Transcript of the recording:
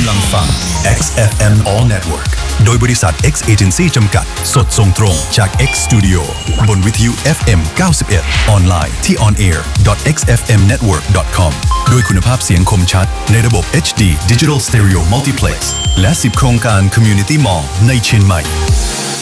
ำลังฟัง XFM All Network โดยบริษัท X Agency จำกัดสดส่งตรงจาก X Studio บนวิทยุ FM 91 ออนไลน์ที่ onair.xfmnetwork.com ด้วยคุณภาพเสียงคมชัดในระบบ HD Digital Stereo Multiplex และ10 โครงการ Community Mall ในเชียงใหม่